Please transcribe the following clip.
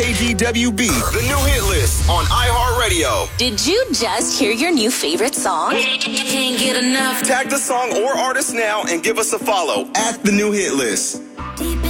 KGWB, the new hit list on iHeartRadio. Did you just hear your new favorite song? Can't get enough. Tag the song or artist now and give us a follow at the new hit list. Deep